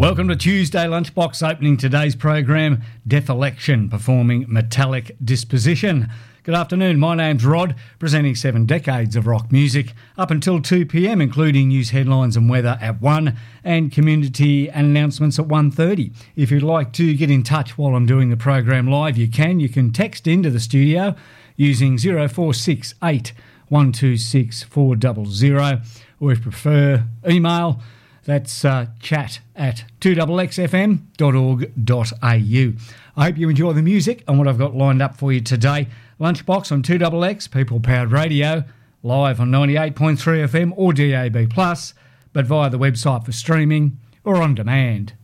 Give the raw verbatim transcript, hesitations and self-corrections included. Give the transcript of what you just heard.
Welcome to Tuesday Lunchbox, opening today's program, Death Election, performing Metallic Disposition. Good afternoon, my name's Rod, presenting seven decades of rock music, up until two p.m, including news headlines and weather at one, and community announcements at one thirty. If you'd like to get in touch while I'm doing the program live, you can. You can text into the studio using zero four six eight, one two six, four zero zero, or if you prefer, email. That's uh, chat at two x x f m dot org dot a u. I hope you enjoy the music and what I've got lined up for you today. Lunchbox on two X X, people-powered radio, live on ninety-eight point three F M or D A B plus, but via the website for streaming or on demand.